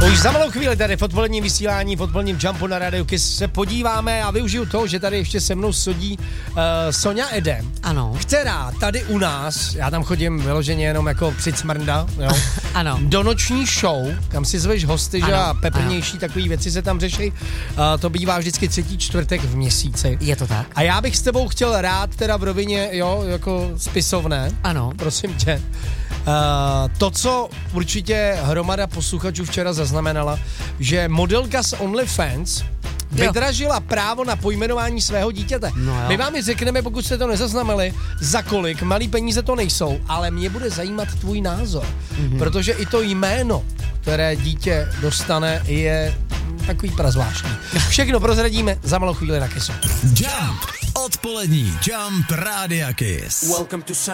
Už za malou chvíli tady v odpoledním vysílání, v odpoledním Jumpu na Radio Kiss se podíváme a využiju toho, že tady ještě se mnou sedí Sonja Ede. Ano. Která tady u nás, já tam chodím vyloženě jenom jako přicmrnda, jo. Ano. Do noční show, kam si zveš hosty, ano, že a peprnější takový věci se tam řeší. To bývá vždycky 3. čtvrtek v měsíci. Je to tak. A já bych s tebou chtěl rád teda v rovině, jo, jako spisovné. Ano. Prosím tě. To, co určitě hromada posluchačů včera zaznamenala, že modelka z OnlyFans vydražila právo na pojmenování svého dítěte. No My vám ji řekneme, pokud jste to nezaznamenali, za kolik, malý peníze to nejsou, ale mě bude zajímat tvůj názor, protože i to jméno, které dítě dostane, je takový prazvláštní. Všechno prozradíme za malou chvíli na Kissu. Jump, odpolední Jump Rádia Kiss. Welcome to